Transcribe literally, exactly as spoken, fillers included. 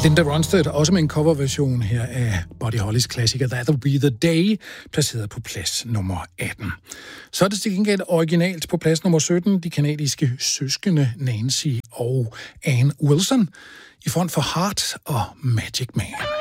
Linda Ronstadt, også med en coverversion her af Buddy Hollys klassiker That'll Be The Day, placeret på plads nummer atten. Så er det til gengæld originalt på plads nummer sytten, de kanadiske søskende Nancy og Ann Wilson, i front for Heart og Magic Man.